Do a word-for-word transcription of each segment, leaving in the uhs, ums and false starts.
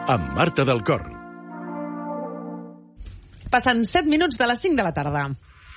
amb Marta del Corn. Passen set minuts de les cinc de la tarda.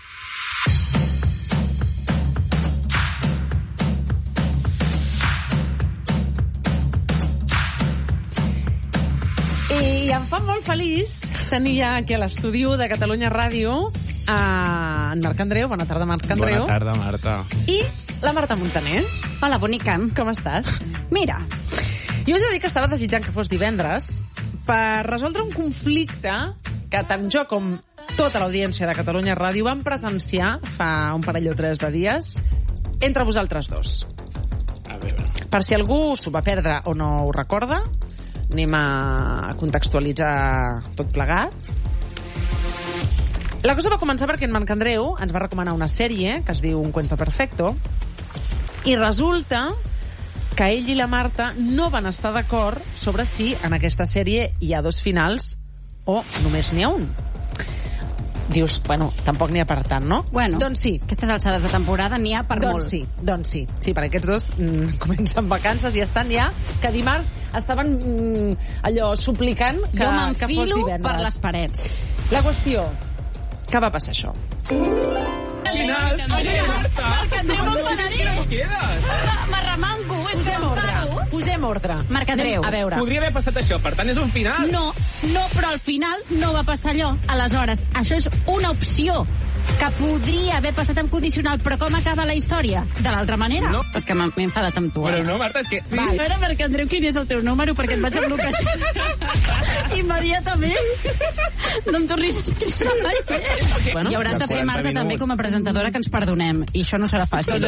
I em fa molt feliç tenir ja aquí a l'estudi de Catalunya Ràdio a en Marc Andreu. Bona tarda, Marc Andreu. Bona tarda, Marta. I la Marta Montaner. Hola, bonica. Com estàs? Mira, jo us he de dir que estava desitjant que fos divendres per resoldre un conflicte que tant jo com tota l'audiència de Catalunya Ràdio vam presenciar fa un parell o tres de dies entre vosaltres dos. A veure. Per si algú s'ho va perdre o no ho recorda, anem a contextualitzar tot plegat. La cosa va començar perquè en Marc Andreu ens va recomanar una sèrie que es diu Un cuento perfecto i resulta que ell i la Marta no van estar d'acord sobre si en aquesta sèrie hi ha dos finals o només n'hi ha un. Dius, bueno, tampoc n'hi ha per tant, no? Bueno, doncs sí. Aquestes alçades de temporada n'hi ha per doncs molt. Sí, doncs sí. Sí, perquè aquests dos mm, comencen vacances i estan ja que dimarts estaven mm, allò suplicant que, jo que fos m'enfilo divendres. per les parets. La qüestió, que va passar això? Final! Marc Andreu Montaner! M'arremanco, Posem ordre, posem ordre. Marc Andreu. A veure. Podria haver passat això, per tant és un final. No, no, però al final no va passar allò. Aleshores, això és una opció que podria haver passat amb condicional, però com acaba la història? De l'altra manera? No. És que m'he enfadat amb tu. Però no, Marta, és que... Sí. A veure, Marc Andreu, quin és el teu número? Perquè et vaig a bloquejar. Immediatament. No em tornis a escriure mai. Bueno, I hauràs de fer, Marta, minuts. també com a presentadora que ens perdonem. I això no serà fàcil.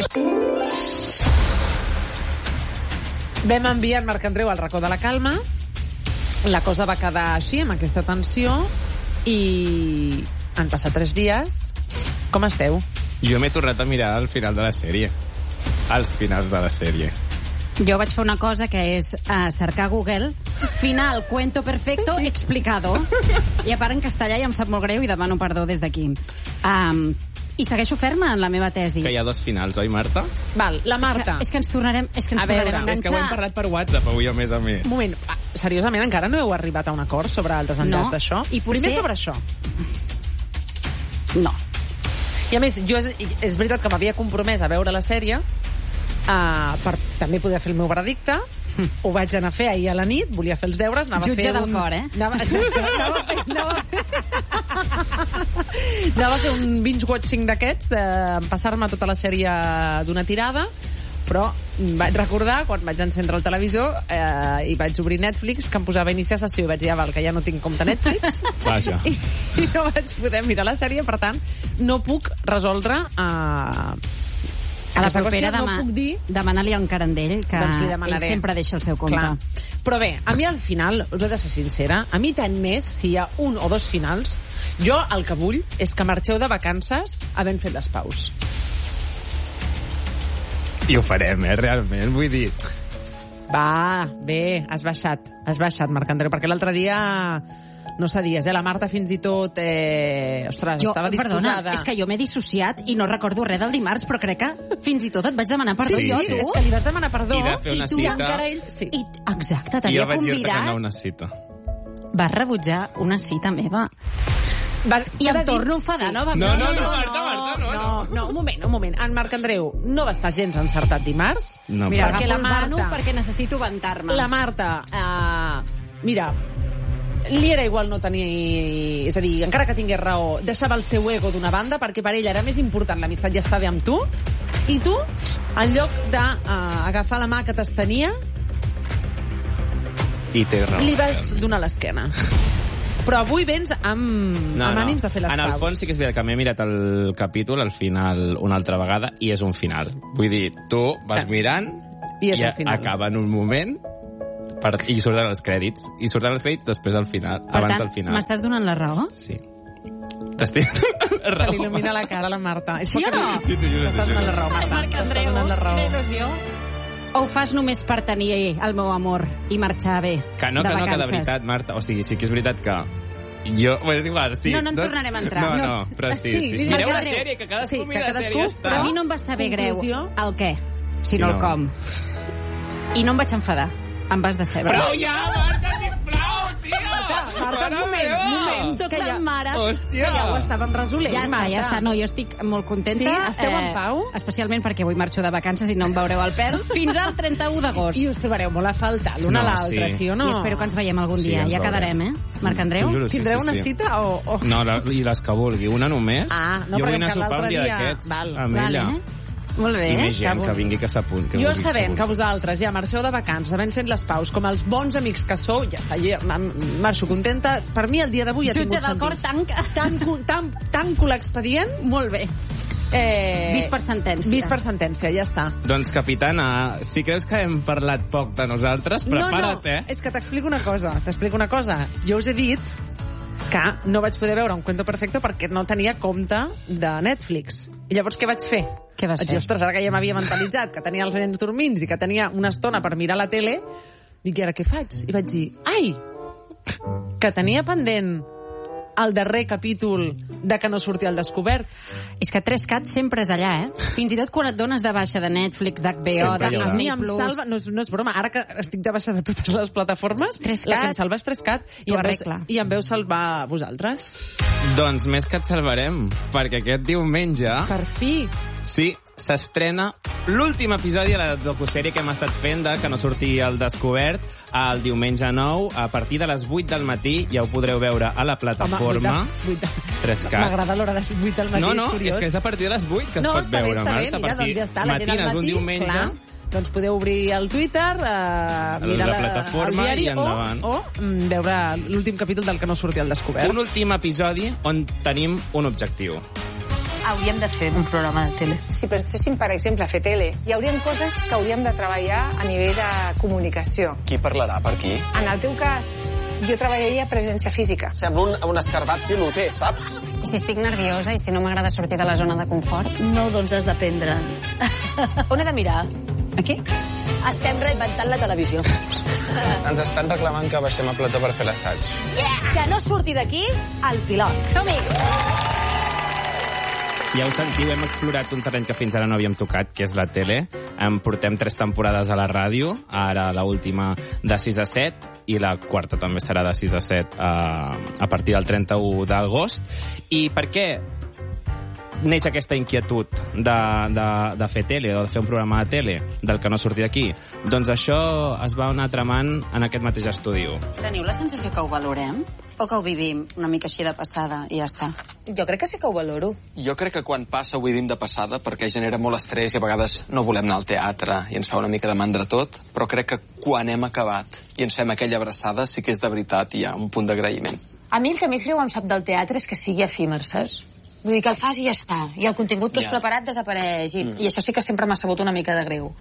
Vam enviar en Marc Andreu al racó de la calma. La cosa va quedar així, amb aquesta tensió, i han passat tres dies. Com esteu? Jo m'he tornat a mirar al final de la sèrie. Als finals de la sèrie. Jo vaig fer una cosa que és uh, cercar a Google final cuento perfecto explicado, i a part en castellà, i em sap molt greu i demano perdó des d'aquí. Um, I segueixo ferma en la meva tesi. Que hi ha dos finals, oi, Marta? Val, la Marta. És que ens tornarem, és que ens A veure, tornarem a És que ho hem enganxar. parlat per WhatsApp avui, a més a més. Un moment, ah, seriosament, encara no heu arribat a un acord sobre el desenllaç No, d'això? i potser- Primer sobre això. No. I a més, jo és, és veritat que m'havia compromès a veure la sèrie uh, per també poder fer el meu veredicte. Ho vaig anar a fer ahir a la nit, volia fer els deures, anava Jutge a fer del un... cor, eh? Anava, anava, a fer, anava, a fer... anava a fer un binge-watching d'aquests, de passar-me tota la sèrie d'una tirada, però vaig recordar, quan vaig encendre el televisor eh, i vaig obrir Netflix, que em posava a iniciar sessió, i vaig dir, ah, val, que ja no tinc compte Netflix. Vaja. I, I no vaig poder mirar la sèrie, per tant, no puc resoldre... Eh, A la aquesta propera qüestió, demà, no puc dir... demana-li a en Carandell, que Doncs li ell demanaré. sempre deixa el seu compte. Clar. Però bé, a mi al final, us he de ser sincera, a mi tant més si hi ha un o dos finals, jo el que vull és que marxeu de vacances havent fet les paus. I ho farem, eh, realment, vull dir... Va, bé, has baixat, has baixat, Marc Andreu, perquè l'altre dia... No sabies, eh? La Marta fins i tot... Eh... Ostres, Jo, estava perdona, disposada... és que jo m'he dissociat i no recordo res del dimarts, però crec que fins i tot et vaig demanar perdó Sí, jo, sí, tu. és que li vas demanar perdó I de fer una tu cita... encara ell... Sí. I, exacte, I t'havia jo vaig dir-te que convidat. no una cita. Vas rebutjar una cita meva. Va, I t'he em de dir- torno a enfadar Sí. novament. No, no, no, Marta, Marta, no, no, no, un moment, un moment. En Marc Andreu no va estar gens encertat dimarts. No, Mira, però- perquè la Agafo el Marta... vano perquè necessito ventar-me. La Marta, uh, mira, li era igual no tenir... És a dir, encara que tingués raó, deixava el seu ego d'una banda, perquè per ella era més important l'amistat ja estava amb tu, i tu, en lloc d'agafar uh, la mà que t'estenia, I té raó. li vas donar l'esquena. Però avui vens amb, No, amb no. ànims de fer les En el paus. fons sí que és veritat que m'he mirat el capítol al final una altra vegada i és un final. Vull dir, tu vas mirant I és i un final. acaba en un moment per, i surten els crèdits. I surten els crèdits després al final, Per abans tant, del final. m'estàs donant la raó? Sí. T'estic donant la Se raó. li il·lumina la cara a la Marta. Sí o no? Sí, t'ho juro, T'estàs t'ho donant juro. la raó, Marta. Marc T'estàs Andreu, donant la raó. quina il·lusió. O ho fas només per tenir el meu amor i marxar bé Que no, de que no, que de vacances? veritat, Marta, o sigui, sí que és veritat que jo... Bueno, és igual, sí. No, no en dos- tornarem a entrar. No, no, No. però sí, Sí, sí. li- Mireu Marc la Andreu. sèrie, que cadascú Sí, que mira la cadascú, sèrie i ja està. Però a mi no em va saber greu Conclusió. el què, Sí, sinó el no. com. I no em vaig enfadar. Em vas decebre. Prou ja, Marta, sisplau! Marta, un moment, meva! un moment. Soc que la ja, mare. Hòstia! Que ja ho estàvem resolent, Ja està, Marta. ja està. No, jo estic molt contenta. Sí? Esteu en pau? Especialment perquè avui marxo de vacances i no em veureu al pèl fins al trenta-u d'agost. I us trobareu molt a faltar l'una No, a l'altra, sí. sí. sí o no? I espero que ens veiem algun Sí, dia. ens Ja veurem. quedarem, eh? Marc Andreu? T'ho juro, sí, Tindreu sí, una sí. cita o... o... No, la, i les que vulgui. Una només. Ah, no, jo vull perquè anar a que sopar un l'altre dia dia- d'aquests Val, amb Vale, ella. eh? Molt bé. I més gent que que vu- vingui que s'apunt. que Jo vulgui, sabent segur. que vosaltres ja marxeu de vacances, havent fet les paus, com els bons amics que sou, ja està, jo ja m- marxo contenta. Per mi el dia d'avui ha Jutge tingut del cor, sentit. tanca. Tanco, tan, tanco l'expedient. Molt bé. Eh, Vist per sentència. Vist per sentència, ja està. Doncs, capitana, si creus que hem parlat poc de nosaltres, prepara't, no, no, eh? és que t'explico una cosa, t'explico una cosa. Jo us he dit que no vaig poder veure un Cuento Perfecto perquè no tenia compte de Netflix. I llavors què vaig fer? Què vas Vaig fer? dir, ostres, ara que ja m'havia mentalitzat que tenia els nens dormins i que tenia una estona per mirar la tele, dic, i ara què faig? I vaig dir, ai, que tenia pendent el darrer capítol de Que no surti al descobert. És que tres cat sempre és allà, eh? Fins i tot quan et dones de baixa de Netflix, d'H B O, Sempre de hi haurà. A mi Disney em Plus... salva, no és, no és broma, ara que estic de baixa de totes les plataformes, tres la que cat. em salva és tres cat i, T'ho em veus, arregla. i em veu salvar vosaltres. Doncs més que et salvarem, perquè aquest diumenge, Per fi. sí, s'estrena l'últim episodi de la docusèrie que hem estat fent de Que no surti al descobert el diumenge nou, a partir de les vuit del matí, ja ho podreu veure a la plataforma. vuit de, tres cat. M'agrada l'hora de vuit del matí, No, no, és curiós. és que és a partir de les vuit que es no, pot està veure, bé, està Marta. bé, mira, per si doncs ja està, la gent al matines matí, un diumenge, clar, doncs podeu obrir el Twitter, eh, mirar la plataforma el diari i endavant. o, o mm, veure l'últim capítol del Que no surti al descobert. un últim episodi on tenim un objectiu. Hauríem de fer un programa de tele. Si penséssim, per exemple, a fer tele, hi haurien coses que hauríem de treballar a nivell de comunicació. Qui parlarà per aquí? En el teu cas, jo treballaria presència física. Sembla un, un escarbat piloter, saps? I si estic nerviosa i si no m'agrada sortir de la zona de confort? No, doncs has d'aprendre. On he de mirar? Aquí? Estem reinventant la televisió. Ens estan reclamant que baixem a plató per fer l'assaig. Que no surti d'aquí el pilot. Som-hi! Ja ho sentiu, hem explorat un terreny que fins ara no havíem tocat, que és la tele. En portem tres temporades a la ràdio, ara la última de sis a set, i la quarta també serà de sis a set a, a partir del trenta-u d'agost. I per què neix aquesta inquietud de, de, de fer tele, o de fer un programa de tele, del Que no surti d'aquí? Doncs això es va anar tramant en aquest mateix estudi. Teniu la sensació que ho valorem? O que ho vivim una mica així de passada i ja està? Jo crec que sí que ho valoro. Jo crec que quan passa ho vivim de passada perquè genera molt estrès i a vegades no volem anar al teatre i ens fa una mica de mandra tot, però crec que quan hem acabat i ens fem aquella abraçada sí que és de veritat i hi ha un punt d'agraïment. A mi el que més greu em sap del teatre és que sigui efímer, saps? Vull dir que el fas i ja està. I el contingut que has Ja. preparat desapareix. I, I això sí que sempre m'ha sabut una mica de greu.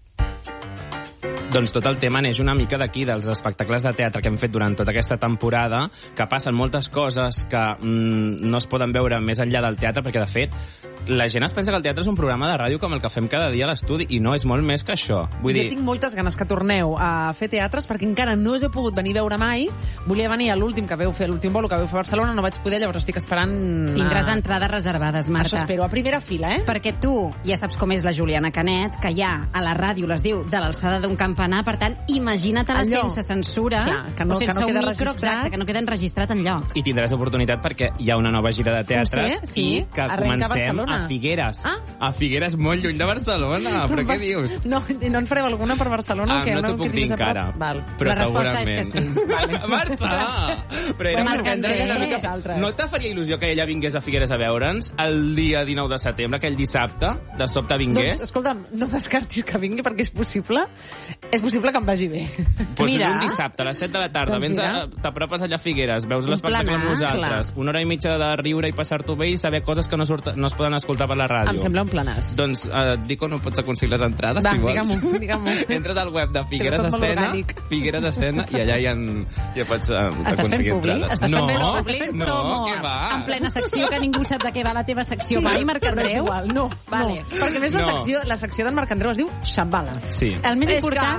Doncs tot el tema neix una mica d'aquí, dels espectacles de teatre que hem fet durant tota aquesta temporada, que passen moltes coses que mm, no es poden veure més enllà del teatre, perquè, de fet, la gent es pensa que el teatre és un programa de ràdio com el que fem cada dia a l'estudi, i no, és molt més que això. Vull jo dir, tinc moltes ganes que torneu a fer teatres perquè encara no us he pogut venir a veure mai. Volia venir a l'últim que veu fer, l'últim bolo que veu fer a Barcelona, no vaig poder, llavors estic esperant... Tindràs a... entrades reservades, Marta. Això espero, a primera fila, eh? Perquè tu ja saps com és la Juliana Canet, que ja a la ràdio les diu de l'alçada d'un campanar, per tant, imagina't-la Allò. sense censura, Clar, que no- o sense que no queda un micro, registrat. exacte, que no queda enregistrat enlloc. i tindràs oportunitat perquè hi ha una nova gira de teatres Ho sé, sí. i que Arrenca a comencem Barcelona. a Figueres. Ah. A Figueres, molt lluny de Barcelona. Però què dius? No, no en fareu alguna per Barcelona? Ah, o què? no t'ho que puc dir tinguis a prop? encara, Val. però La resposta és segurament. que sí. Vale. Marta! Però era Marc una Andreu. una mica... Vosaltres. No te faria il·lusió que ella vingués a Figueres a veure'ns el dia dinou de setembre, aquell dissabte, de sobte vingués? Doncs, escolta'm, no descartis que vingui perquè és possible. És possible que em vagi bé. Pues és un dissabte a les set de la tarda, Doncs vens mira. a, t'apropes allà a Figueres, veus Un l'espectacle amb planaç, nosaltres, una hora i mitja de riure i passar-t'ho bé i saber coses que no, surt, no es poden escoltar per la ràdio. Em sembla un planàs. Doncs eh, et dic on ho pots aconseguir les entrades, Va, si vols. digue-m'ho, digue-m'ho. Entres al web de Figueres Que tot molt Escena, orgànic. Figueres Escena, i allà ja, en, ja pots eh, Estàs fent aconseguir publi? entrades. Estàs no, fent publi? no, Promo, què va? En plena secció que ningú sap de què va la teva secció. Va, i Marc Andreu? Igual, no, Vale. no. Perquè a més la No. secció, la secció d'en Marc Andreu es diu Xambala. Sí. El més És important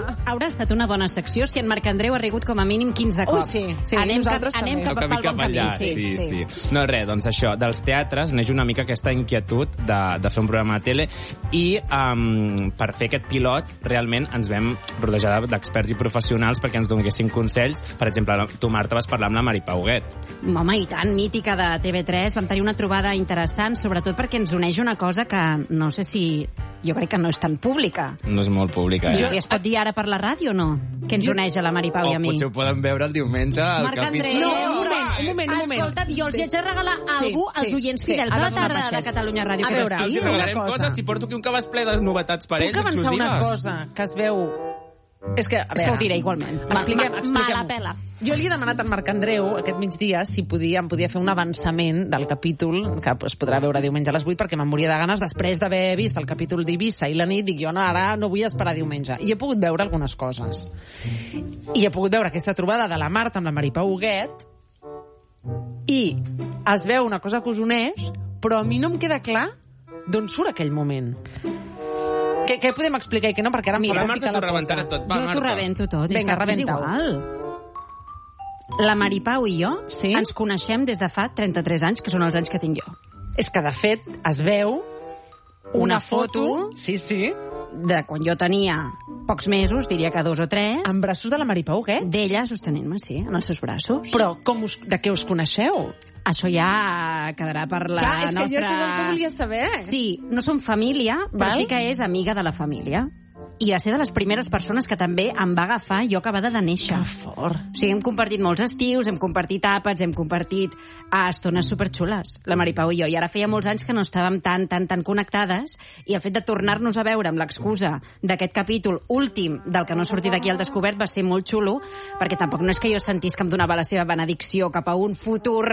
haurà estat una bona secció si en Marc Andreu ha rigut com a mínim quinze Ui, cops. sí, sí, anem cap, nosaltres anem també. cap, Toca pel mica bon per allà, camí. sí, sí, sí. No, res, doncs això, dels teatres neix una mica aquesta inquietud de, de fer un programa de tele i um, per fer aquest pilot realment ens vam rodejar d'experts i professionals perquè ens donessin consells. Per exemple, tu, Marta, vas parlar amb la Mari Pauguet. Home, i tant, mítica de T V tres. Vam tenir una trobada interessant, sobretot perquè ens uneix una cosa que no sé si... Jo crec que no és tan pública. No és molt pública, I, eh? I es pot dir ara per la ràdio o no? Que ens uneix a la Mari Pau i a mi. O potser ho poden veure el diumenge al Marc capítol. Andreu, No, un moment, un moment, un moment. Escolta, jo els hi haig de regalar Sí, algú als sí, oients sí, fidels ha de de la donar tarda de peixet. Catalunya Ràdio. A que veure, t'estic. Els hi una regalarem cosa. coses, si porto aquí un cabàs ple de novetats per Puc ells, avançar una exclusives. cosa que es veu... És que, a És que veure... ho diré igualment. Expliquem, Ma- expliquem. ma la pela. Jo li he demanat a en Marc Andreu aquest migdia si podia, em podia fer un avançament del capítol que es podrà veure diumenge a les vuit perquè me'n moria de ganes després d'haver vist el capítol d'Eivissa i la nit. Dic jo, no, ara no vull esperar diumenge. I he pogut veure algunes coses. I he pogut veure aquesta trobada de la Marta amb la Mari Pau Huguet i es veu una cosa que us uneix, però a mi no em queda clar d'on surt aquell moment. Què, què podem explicar i què no? Perquè ara em Mira, podem Marta, picar t'ho la rebentaré pota. tot. Va, Jo t'ho Marta. rebento tot. és Vinga, que és rebenta-ho. igual. La Mari Pau i jo Sí? ens coneixem des de fa trenta-tres anys, que són els anys que tinc jo. És que, de fet, es veu una foto... Sí, sí. De quan jo tenia pocs mesos, diria que dos o tres, Amb braços de la Mari Pau Huguet. d'ella sostenint-me, sí, en els seus braços. Però com us, de què us coneixeu? Això ja quedarà per la Clar, és nostra... que jo això és el que volia saber. Sí, no som família, però Val. sí que és amiga de la família. I va ser de les primeres persones que també em va agafar jo acabada de néixer. Que fort. O sigui, hem compartit molts estius, hem compartit àpats, hem compartit ah, estones superxules, la Mari Pau i jo. I ara feia molts anys que no estàvem tan, tan, tan connectades, i el fet de tornar-nos a veure amb l'excusa d'aquest capítol últim del que no sortir d'aquí al descobert va ser molt xulo, perquè tampoc no és que jo sentís que em donava la seva benedicció cap a un futur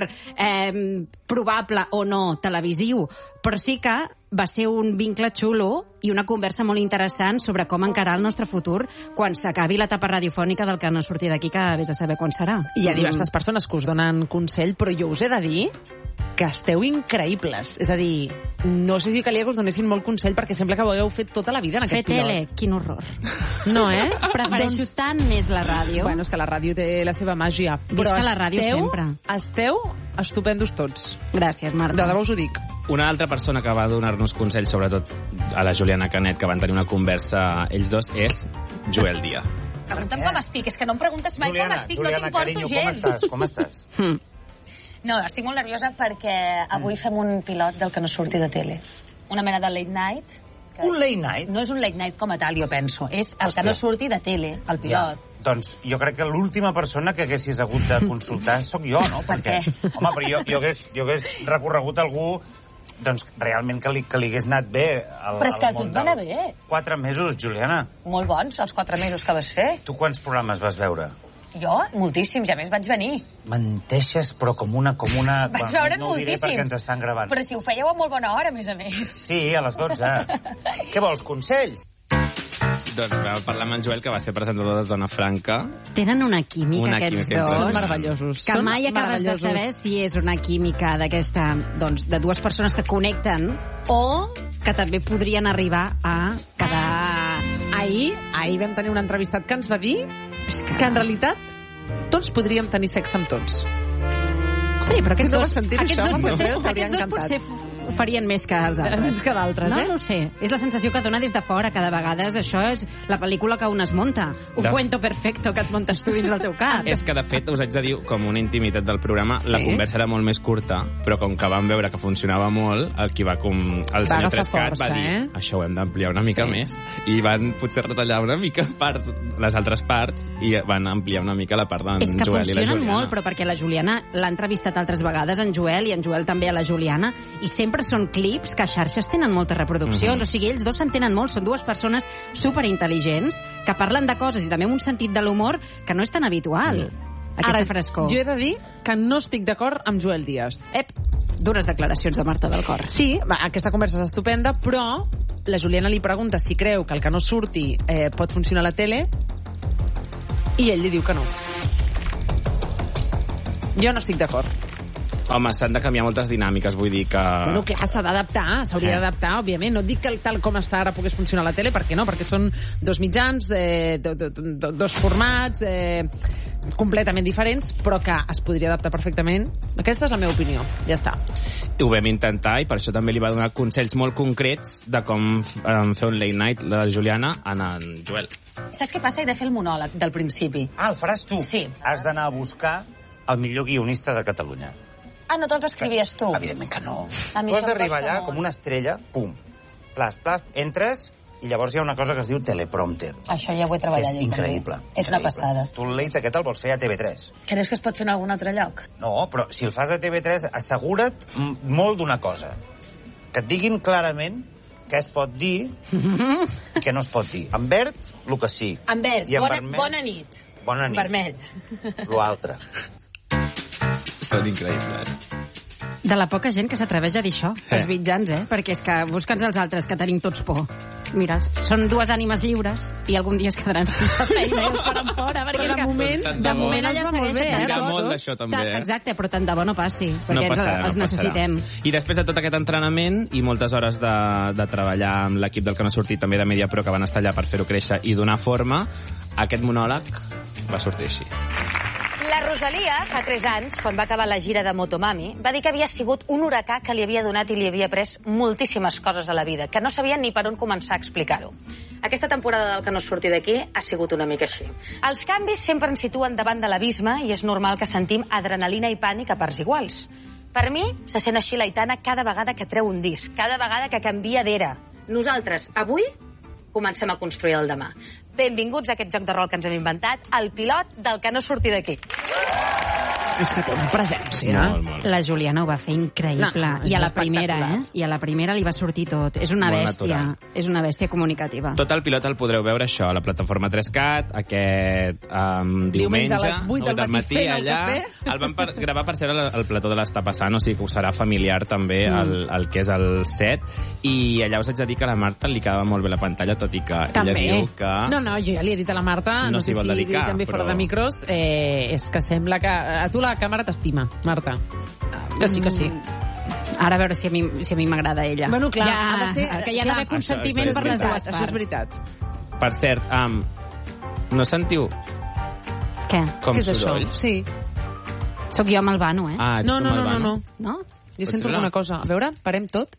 eh, probable o no televisiu, però sí que va ser un vincle xulo i una conversa molt interessant sobre com encarar el nostre futur quan s'acabi l'etapa radiofònica del que no sortir d'aquí, que vés a saber quan serà. Hi ha diverses persones que us donen consell, però jo us he de dir que esteu increïbles. És a dir, no sé si calia que us donessin molt consell perquè sembla que ho hagueu fet tota la vida en Fer aquest pilot. tele, quin horror. No, eh? Prefereixo Doncs- tant més la ràdio. Bueno, és que la ràdio té la seva màgia. Visca la ràdio esteu, sempre. Esteu estupendos tots. Gràcies, De Marta. debò us ho dic. Una altra persona que va donar-nos consells, sobretot a la Juliana Canet, que van tenir una conversa ells dos, és Joel Díaz. Pregunta'm com estic, és que no em preguntes mai com estic, Juliana, no t'importo carinyo, com gens. estàs? Com estàs? Hm. No, estic molt nerviosa perquè avui fem un pilot del que no surti de tele. Una mena de late night. Que Un late night? No és un late night com a tal, jo penso. És el Hòstia. que no surti de tele, el pilot. Doncs jo crec que l'última persona que haguessis hagut de consultar sóc jo, no? Per què? Home, però jo, jo, hagués, jo hagués recorregut algú doncs realment que li, que li hagués anat bé al, Però és que al a tu món et va del- anar bé. Quatre mesos, Juliana. Molt bons, els quatre mesos que vas fer. Tu quants programes vas veure? Jo, moltíssims, i a més vaig venir. Menteixes, però com una... Com una Vaig bueno, veure'n no ho diré moltíssims. perquè ens estan gravant. Però si ho fèieu a molt bona hora, a més a més. Sí, a les dotze. Què vols, consells? Doncs vam parlar amb en Joel, que va ser presentador de Zona Franca. Tenen una química, Una aquests química dos. Són meravellosos. Que Són mai acabes de meravellosos. saber si és una química d'aquesta, doncs, de dues persones que connecten o que també podrien arribar a quedar... Ahir, ahir vam tenir un entrevistat que ens va dir És que... que en realitat tots podríem tenir sexe amb tots. Sí, però aquests Tu no dos, vas sentir aquests això, dos, no? potser, T'hauria aquests dos encantat. potser f- farien més que els altres. Més que d'altres, no, eh? No ho sé. És la sensació que dona des de fora, que de vegades això és la pel·lícula que un es munta. Un De- cuento perfecto que et muntes tu dins del teu cap. És que, de fet, us haig de dir, com una intimitat del programa, Sí? la conversa era molt més curta, però com que vam veure que funcionava molt, el qui va com... El senyor agafar Trescat força, va dir, eh? això ho hem d'ampliar una mica Sí. més. I van potser retallar una mica parts, les altres parts, i van ampliar una mica la part d'en És que Joel i la funcionen Juliana. molt, però perquè la Juliana l'ha entrevistat altres vegades, en Joel, i en Joel també a la Juliana, i sempre són clips que a xarxes tenen moltes reproduccions. Mhm. O sigui, ells dos s'entenen molt, són dues persones superintel·ligents que parlen de coses i també amb un sentit de l'humor que no és tan habitual. Aquesta frescor. jo he de dir que no estic d'acord amb Joel Díaz. Ep, dures declaracions de Marta del Cor. Sí, va, aquesta conversa és estupenda, però la Juliana li pregunta si creu que el que no surti eh, pot funcionar a la tele i ell li diu que no. Jo no estic d'acord. Home, s'han de canviar moltes dinàmiques, vull dir que... Bueno, clar, s'ha d'adaptar, s'hauria Eh. d'adaptar, òbviament. No et dic que tal com està ara pogués funcionar a la tele, perquè no, perquè són dos mitjans, eh, do, do, do, dos formats, eh, completament diferents, però que es podria adaptar perfectament. Aquesta és la meva opinió, ja està. Ho vam intentar i per això també li va donar consells molt concrets de com um, fer un late night, la Juliana, en en Joel. Saps què passa? He de fer el monòleg del principi. Ah, el faràs tu? Sí. Has d'anar a buscar el millor guionista de Catalunya. Ah, no te'ls escrivies tu? Evidentment que no. A mi Tu has això em d'arribar costa allà molt. com una estrella, pum, plas, plas, entres, i llavors hi ha una cosa que es diu teleprompter. Això ja ho he treballat. És jo, increïble. també. És una increïble. passada. Tu el late aquest el vols fer a T V tres. Creus que es pot fer en algun altre lloc? No, però si el fas a T V tres, assegura't m- molt d'una cosa. Que et diguin clarament què es pot dir i què no es pot dir. En verd, el que sí. En verd, I en bona, vermell? bona nit. Bona nit. Vermell. L'altre. Són increïbles. De la poca gent que s'atreveix a dir això, Eh. els mitjans, eh? Perquè és que busca'ns els altres, que tenim tots por. Mira, són dues ànimes lliures i algun dia es quedaran sense feina i els faran fora. Perquè Però és de que, moment- Tant de de bo. moment allà Ens va molt segueixen. bé, eh, Hi ha de bo. molt d'això, també, eh? Exacte, però tant de bo no passi, perquè No ens, passarà, els no necessitem. passarà. I després de tot aquest entrenament i moltes hores de, de treballar amb l'equip del que no ha sortit, també de Mediapro, que van estar allà per fer-ho créixer i donar forma, aquest monòleg va sortir així. La Rosalia, fa tres anys, quan va acabar la gira de Motomami, va dir que havia sigut un huracà que li havia donat i li havia pres moltíssimes coses a la vida, que no sabia ni per on començar a explicar-ho. Aquesta temporada del que no surti d'aquí ha sigut una mica així. Els canvis sempre ens situen davant de l'abisme i és normal que sentim adrenalina i pànic a parts iguals. Per mi, se sent així l'Aitana cada vegada que treu un disc, cada vegada que canvia d'era. Nosaltres, avui, comencem a construir el demà. Benvinguts a aquest joc de rol que ens hem inventat, el pilot del que no surti d'aquí. És que té una presència. Molt, molt. La Juliana ho va fer increïble. No, no, I a és la primera, eh? espectacular. I a la primera li va sortir tot. És una Molt bèstia. natural. És una bèstia comunicativa. Tot el pilot el podreu veure això a la plataforma tres cat aquest um, Diumenge diumenge, a les vuit del matí fent el allà. cafè. El van per, gravar per ser al, al plató de l'Està Passant, o sigui que us serà familiar també Mm. el, el que és el set. I allà us haig de dir que a la Marta li quedava molt bé la pantalla, tot i que També. ella diu que... No, no, jo ja li he dit a la Marta, no, No no sé s'hi vol si dedicar, dir també fora però- de micros, eh, és que sembla que a tu la càmera t'estima, Marta. Que sí, que sí. Ara a veure si a mi si a mi m'agrada ella. Bueno, clar, ja, ha de ser- que hi ha clar, d'haver consentiment això és per les veritat, dues parts. Això és veritat. Per cert, um, no sentiu Què? com Què és això? sorolls? Sí. Sóc jo amb el Bano, eh? Ah, ets No, tu no, amb no, el no, Bano? no. No? Jo Pots sento fer-la? alguna cosa. A veure, parem tot.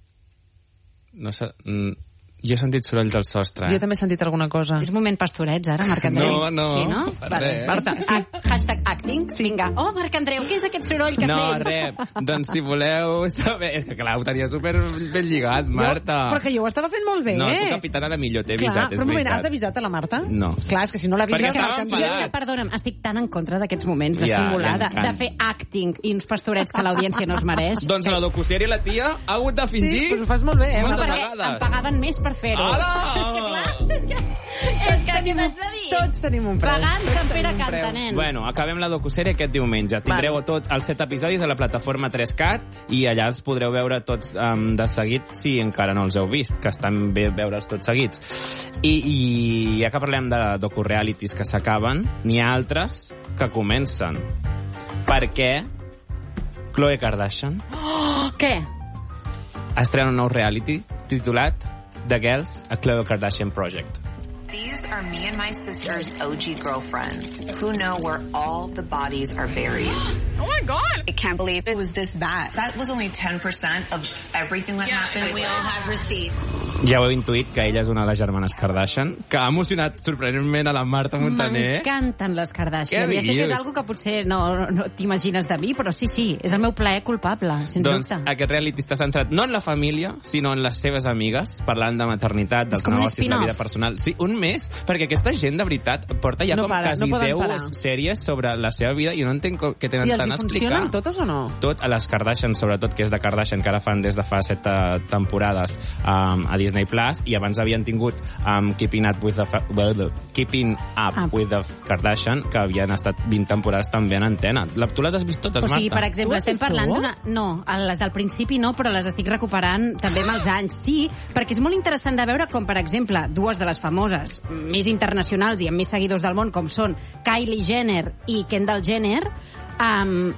No sé, mm, jo he sentit sorolls al sostre. Jo Eh? també he sentit alguna cosa. És moment pastorets, ara, Marc Andreu. No, no, Sí, no? per Vale. res. Marta, sí. Hashtag acting. Vinga. Oh, Marc Andreu, què és aquest soroll que No, sents? res. Doncs si voleu saber... És que clar, ho tenia super ben lligat, Marta. Jo, però que jo ho estava fent molt bé, No, eh? tu, capitana, era millor, t'he Clar, avisat, és però un moment, veritat. has avisat a la Marta? No. Clar, és que si no l'ha Perquè avisat... estava Marc Jo Andreu- és que, enfadat. perdona'm, estic tan en contra d'aquests moments de Ja, simular, de, m'encanta. de fer acting i uns pastorets que l'audiència no es mereix. Doncs a la docuserie la tia ha hagut de fingir... Sí, però ho fas molt bé, eh? Moltes perquè vegades. em pagaven més per fer-ho. Ara! És que, és que què t'haig de dir? Tots tenim un preu. Pagant Tots Sant Pere tenim un preu. canta, nen. Bueno, acabem la docuserie aquest diumenge. Tindreu tots els set episodis a la plataforma tres cat i allà els podreu veure tots um, de seguit si encara no els heu vist, que estan bé veure'ls tots seguits. I, i ja que parlem de docu-realities que s'acaben, n'hi ha altres que comencen. Perquè Khloe Kardashian Oh, què? estrena un nou reality titulat The Girls, a Khloe Kardashian Project. These are me and my sister's O G girlfriends who know where all the bodies are buried. Oh my God! I can't believe it was this bad. That was only ten percent of everything that happened. And we all have receipts. Ja ho heu intuït, que ella és una de les germanes Kardashian, que ha emocionat sorprenentment a la Marta Montaner. M'encanten les Kardashian. Què Ja sé que és dius? algo que potser no, no t'imagines de mi, però sí, sí, és el meu plaer culpable, sens Doncs dubte. aquest reality està centrat no en la família, sinó en les seves amigues, parlant de maternitat, dels com un negocis, la spin-off. vida personal. Sí, un mes, perquè aquesta gent, de veritat, porta ja No com para, quasi no poden deu parar. sèries sobre la seva vida i no entenc co- què tenen I els tant hi a explicar. funcionen totes o no? Tot a les Kardashian, sobretot, que és de Kardashian, que ara fan des de fa set eh, temporades um, a Disney Plus, i abans havien tingut um, Keeping Up with the, Fa- well, the- Keeping Up Up. with the Kardashian, que havien estat vint temporades també en antena. La, tu les has vist totes, O sigui, Marta? per exemple, Tu has estem vist parlant tu? d'una... No, a les del principi no, però les estic recuperant també amb els anys. Sí, perquè és molt interessant de veure com, per exemple, dues de les famoses més internacionals i amb més seguidors del món, com són Kylie Jenner i Kendall Jenner, um,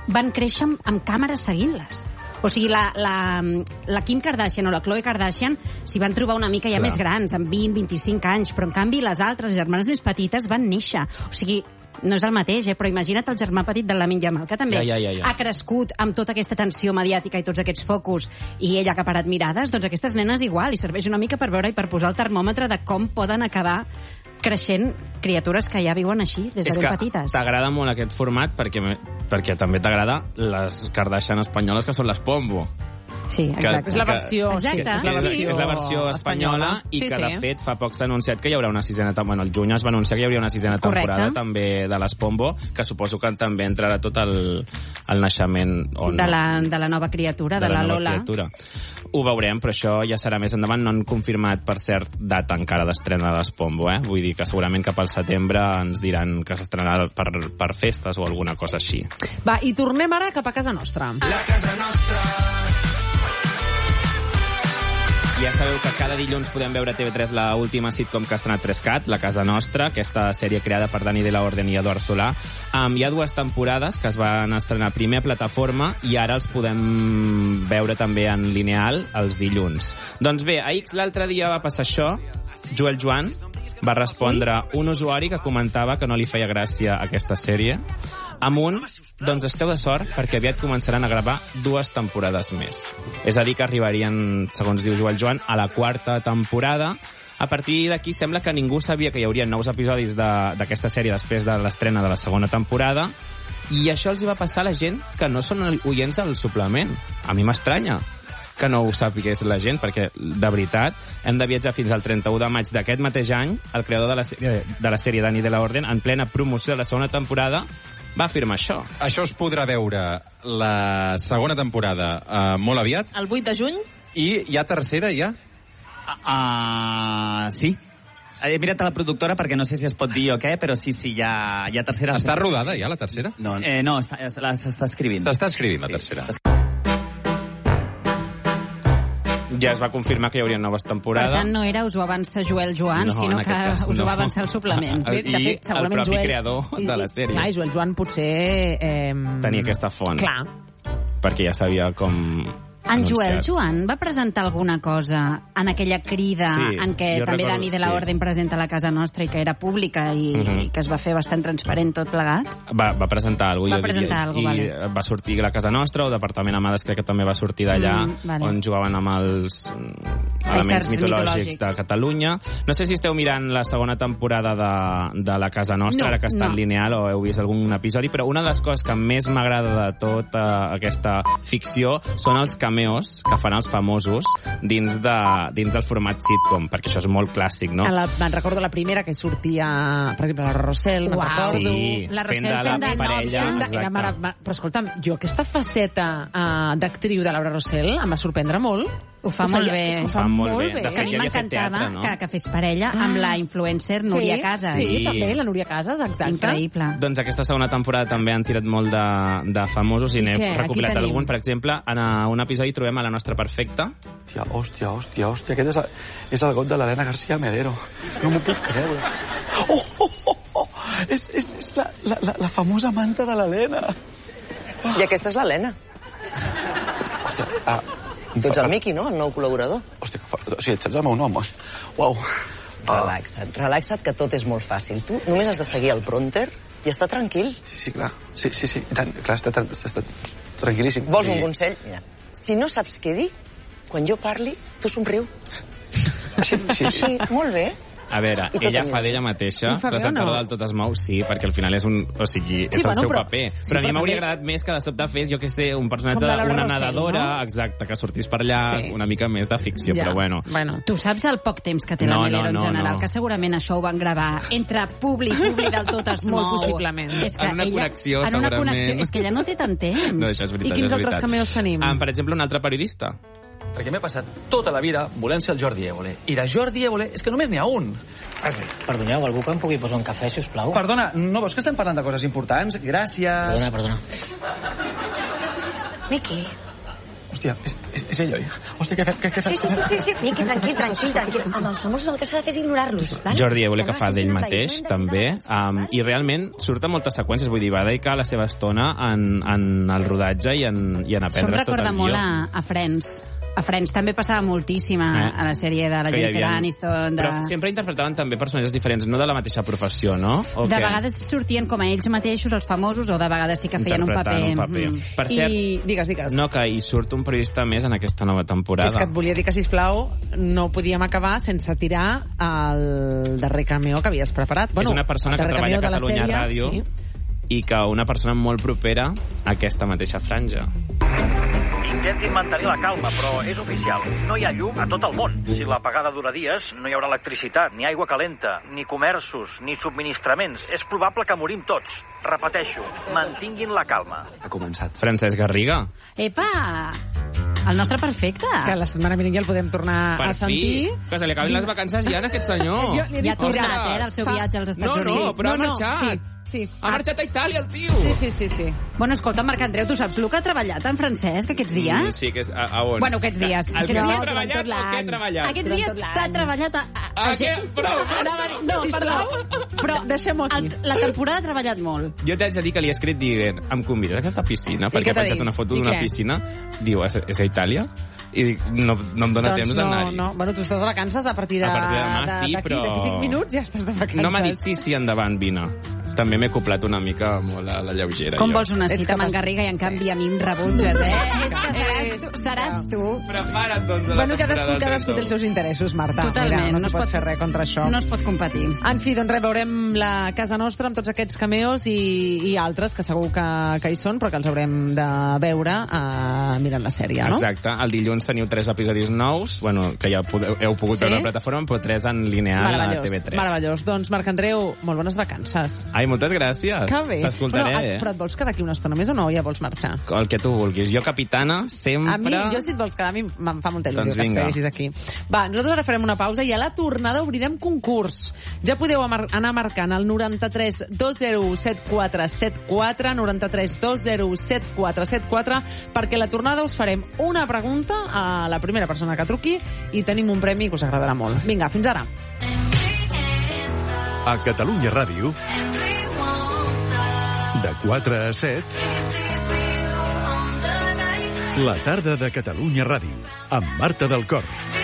van créixer amb, amb càmeres seguint-les. O sigui, la, la, la Kim Kardashian o la Khloe Kardashian s'hi van trobar una mica ja Clar. més grans, amb vint, vint-i-cinc anys, però en canvi les altres, les germanes més petites, van néixer. O sigui, no és el mateix, eh? Però imagina't el germà petit de Lamine Yamal, que també ja, ja, ja, ja. ha crescut amb tota aquesta tensió mediàtica i tots aquests focus, i ell ha acaparat mirades, doncs aquestes nenes igual, i serveix una mica per veure i per posar el termòmetre de com poden acabar creixent criatures que ja viuen així, des de és ben que petites. T'agrada molt aquest format perquè, perquè també t'agrada les Kardashian espanyoles, que són les Pombo. Sí, exacte. Que, és la versió, que, sí, que, és la versió, sí. és la versió espanyola, espanyola i sí, que, sí. de fet, fa poc s'ha anunciat que hi haurà una sisena temporada. Bueno, el juny es va anunciar que hi hauria una sisena temporada Correcte. també de les Pombo, que suposo que també entrarà tot el, el naixement o no. de, la, de la nova criatura, de, de la, la nova Lola. Criatura. Ho veurem, però això ja serà més endavant. No han confirmat, per cert, data encara d'estrena de les Pombo, eh? Vull dir que segurament cap al setembre ens diran que s'estrenarà per, per festes o alguna cosa així. Va, i tornem ara cap a casa nostra. La casa nostra. Ja sabeu que cada dilluns podem veure a T V tres la última sitcom que ha estrenat tres cat, La Casa Nostra, aquesta sèrie creada per Dani de la Orden i Eduard Solà. Um, hi ha dues temporades que es van estrenar primer a plataforma i ara els podem veure també en lineal els dilluns. Doncs bé, a X l'altre dia va passar això. Joel Joan va respondre un usuari que comentava que no li feia gràcia aquesta sèrie amb un, doncs esteu de sort perquè aviat començaran a gravar dues temporades més. És a dir, que arribarien, segons diu Joel Joan, a la quarta temporada. A partir d'aquí sembla que ningú sabia que hi haurien nous episodis d'aquesta sèrie després de l'estrena de la segona temporada, i això els hi va passar a la gent que no són oients del suplement. A mi m'estranya que no ho sàpigués la gent, perquè, de veritat, hem de viatjar fins al trenta-u de maig d'aquest mateix any. El creador de la sèrie, de la sèrie Dani de la Orden, en plena promoció de la segona temporada, va afirmar això. Això es podrà veure la segona temporada uh, molt aviat. El vuit de juny. I hi ha tercera, ja? Uh, sí. He mirat a la productora perquè no sé si es pot dir o què, però sí, sí, hi ha, hi ha tercera. Està rodada, ja, la tercera? No, eh, no s'està escrivint. S'està escrivint, la tercera. Sí, ja es va confirmar que hi hauria noves temporades. Per tant, no era us ho avança Joel Joan, no, sinó que cas, us no. ho va avançar el suplement. I de fet, el propi Joel... creador de la sèrie. Clar, Joel Joan potser... Eh... tenia aquesta font. Clar. Perquè ja sabia com... En anunciat. Joel Joan va presentar alguna cosa en aquella crida sí, en què també recordo, Dani de la sí. Orden presenta La Casa Nostra i que era pública i, uh -huh. i que es va fer bastant transparent tot plegat? Va, va presentar alguna cosa. Va presentar alguna cosa, vale. Va sortir La Casa Nostra, o Departament Amades crec que també va sortir d'allà, mm, vale. on jugaven amb els elements mitològics, mitològics de Catalunya. No sé si esteu mirant la segona temporada de, de La Casa Nostra, no, ara que està no. en lineal, o heu vist algun episodi, però una de les coses que més m'agrada de tota aquesta ficció són els cameos que fan els famosos dins, de, dins del format sitcom, perquè això és molt clàssic, no? La, me'n recordo la primera que sortia, per exemple, la Rossell, me'n recordo. Sí, la fent de la fent de parella. Era mare... Però escolta'm, jo aquesta faceta uh, d'actriu de Laura Rossell em va sorprendre molt. Ho fa ho molt feia, bé. Ho fa molt bé. De fet, a mi m'encantava no? que, que fes parella ah. amb la influencer Núria sí, Casas. Sí, sí, també, la Núria Casas, exacte. Increïble. Doncs aquesta segona temporada també han tirat molt de, de famosos i, i n'he recopilat algun. Per exemple, en un episodi trobem a la nostra perfecta. Hòstia, hòstia, hòstia, hòstia. Aquest és el, és el got de l'Helena García Melero. No m'ho puc creure. Oh, oh, oh, oh. És, és, és la, la, la famosa manta de l'Helena. Oh. I aquesta és l'Helena. Hòstia, ah... Tu ets el Miqui, no? El nou col·laborador. Hòstia, o sigui, ets el meu nom. Uau. Relaxa't, relaxa't, que tot és molt fàcil. Tu només has de seguir el prompter i estar tranquil. Sí, sí, clar. Sí, sí, sí. Tant, clar, està, està tranquil·líssim. Vols un consell? Mira, si no saps què dir, quan jo parli, tu somriu. Sí, sí. Sí, molt bé. A veure, ella fa d'ella mateixa, presentadora del Tot es mou, sí, perquè al final és un... O sigui, és sí, el bueno, seu però, paper. Sí, però a mi m'hauria agradat més que de sobte fes, jo què sé, un personatge d'una nedadora, no? Exacte, que sortís per allà, sí. una mica més de ficció, ja. Però bueno. bueno. Tu saps el poc temps que té no, la Melero no, no, en general, no. que segurament això ho van gravar entre públic, públic del Tot es mou. Molt possiblement. És que en una ella, connexió, en una segurament. Connexió, és que ella no té tant temps. No, això és veritat, I quins és altres veritat. cameos tenim? Um, per exemple, un altre periodista. Perquè m'he passat tota la vida volent ser el Jordi Évole. I de Jordi Évole és que només n'hi ha un. Perdoneu, algú que em pugui posar un cafè, si us plau? Perdona, no veus que estem parlant de coses importants? Gràcies. Perdona, perdona. Miqui, Hòstia, és, és, és ell, oi? Hòstia, què fem? Què, què fem? Sí, sí, sí, sí, sí. Miqui, tranquil, tranquil, tranquil. Amb els famosos el que s'ha de fer és ignorar-los. Vale? Jordi Évole, que fa d'ell mateix, també, um, i realment surten moltes seqüències, vull dir, va dedicar la seva estona en, en el rodatge i en, i en Això em aprendre's tot recorda el molt guió. a, a Friends. A Friends també passava moltíssim a, Eh? a la sèrie de la Que hi Jennifer havia- Aniston. De... Però sempre interpretaven també personatges diferents, no de la mateixa professió, no? O De què? vegades sortien com a ells mateixos, els famosos, o de vegades sí que feien un paper... Interpretant un paper. Mm. Per cert, I digues, digues. no, que hi surt un periodista més en aquesta nova temporada. És que et volia dir que, sisplau, no podíem acabar sense tirar el darrer cameo que havies preparat. És una persona el que darrer treballa a cameo de la Catalunya sèrie, Ràdio sí. i que una persona molt propera a aquesta mateixa franja. Intentin mantenir la calma, però és oficial. No hi ha llum a tot el món. Si l'apagada dura dies, no hi haurà electricitat, ni aigua calenta, ni comerços, ni subministraments. És probable que morim tots. Repeteixo, mantinguin la calma. Ha començat. Francesc Garriga. Epa! El nostre perfecte. Que la setmana vinent ja el podem tornar Per a sentir. fi, que se li acabin les vacances ja a aquest senyor. Jo li he dit Ja ha tornat, Ostres. eh, del seu Fa- viatge als Estats No, no, Units. però ha marxat. Sí, sí. Ha marxat a Itàlia, el tio. Sí, sí, sí, sí. Bueno, escolta, Marc Andreu, tu saps el que ha treballat en Francesc aquests Mm, dies? sí, que és a, a on? Bueno, aquests dies. El Aquests que dies ha treballat o què ha treballat? Aquests dies s'ha treballat a... a, A què? Prou, Anava- No, perdó. Però deixem-ho aquí. el- la temporada ha treballat molt. Jo t'haig de dir que li he escrit dient, em convides a aquesta piscina? I Perquè què ha t'ha penjat dit? una foto I d'una què? piscina. Diu, és, és a Itàlia? I dic, no, no em dóna Doncs temps no, d'anar-hi. no. Bueno, tu estàs de vacances a partir de... A partir de demà de- sí, d'aquí, però- D'aquí cinc minuts ja estàs de vacances. No m'ha dit sí, sí, endavant, vine. També m'he coplat una mica molt a la lleugera. Com jo. vols una Ets cita amb capaç- en Garriga i en canvi a mi em rebutges, eh? És que seràs tu. Seràs tu. Prepara't, doncs, a la Bueno, cadascú, temporada cadascú té els seus interessos, Marta. Totalment, Mira, no, no es es pot pot- fer res contra això. No es pot competir. En fi, doncs res, veurem la casa nostra amb tots aquests cameos i, i altres que segur que, que hi són, però que els haurem de veure uh, mirant la sèrie, no? Exacte. El dilluns teniu tres episodis nous, bueno, que ja podeu, heu pogut Sí? veure a la plataforma, però tres en lineal a Meravellós, T V tres. meravellós. Doncs, Marc Andreu, molt bones vacances. Ai, moltes gràcies. Que bé. T'escoltaré, Però, et, eh? però et vols quedar aquí una estona més o no? O ja vols marxar? El que tu vulguis. Jo, capitana, sempre... A mi, jo si et vols quedar, a mi em fa molta il·lusió Doncs que vinga. estiguis aquí. Va, nosaltres ara farem una pausa i a la tornada obrirem concurs. Ja podeu amar- anar marcant el noranta-tres dos zero u set quatre set quatre, noranta-tres dos zero u set quatre set quatre, perquè a la tornada us farem una pregunta a la primera persona que truqui i tenim un premi que us agradarà molt. Vinga, fins ara. A Catalunya Ràdio, de quatre a set, la tarda de Catalunya Ràdio, amb Marta del Cor.